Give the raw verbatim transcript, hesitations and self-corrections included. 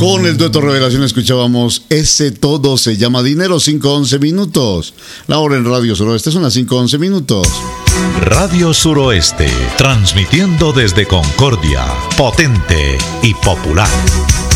Con el dueto Revelación escuchábamos Ese Todo Se Llama Dinero, cinco once minutos. La hora en Radio Suroeste son las cinco once minutos. Radio Suroeste, transmitiendo desde Concordia, potente y popular.